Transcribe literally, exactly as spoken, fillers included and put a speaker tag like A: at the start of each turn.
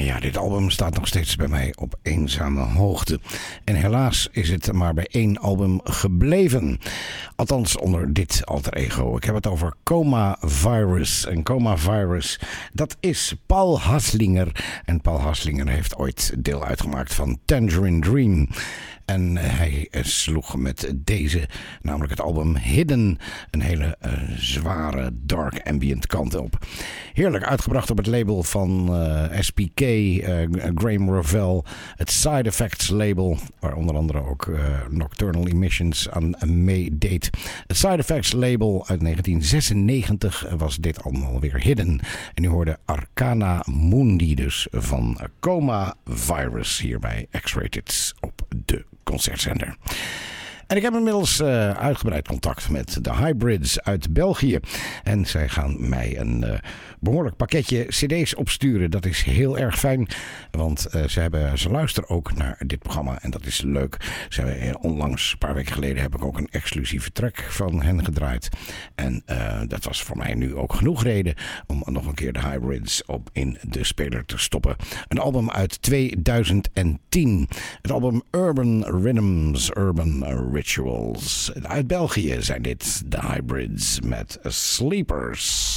A: Ja, dit album staat nog steeds bij mij op eenzame hoogte. En helaas is het maar bij één album gebleven. Althans onder dit alter ego. Ik heb het over Coma Virus. En Coma Virus, dat is Paul Haslinger. En Paul Haslinger heeft ooit deel uitgemaakt van Tangerine Dream. En hij sloeg met deze, namelijk het album Hidden, een hele uh, zware dark ambient kant op. Heerlijk uitgebracht op het label van uh, S P K, uh, Graham Revell, het Side Effects label, waar onder andere ook uh, Nocturnal Emissions aan meedeed. Het Side Effects label uit negentien zesennegentig was dit allemaal weer Hidden. En u hoorde Arcana Mundi dus van Coma Virus hier bij X-Rated op de concertzender. En ik heb inmiddels uh, uitgebreid contact met de Hybrids uit België. En zij gaan mij een uh, behoorlijk pakketje cd's opsturen. Dat is heel erg fijn, want uh, ze, hebben, ze luisteren ook naar dit programma. En dat is leuk. Ze hebben, onlangs, een paar weken geleden, heb ik ook een exclusieve track van hen gedraaid. En uh, dat was voor mij nu ook genoeg reden om nog een keer de Hybrids op in de speler te stoppen. Een album uit tweeduizend tien. Het album Urban Rhythms, Urban Rhythms. Rituals. Uit België zijn dit de Hybrids met Sleepers.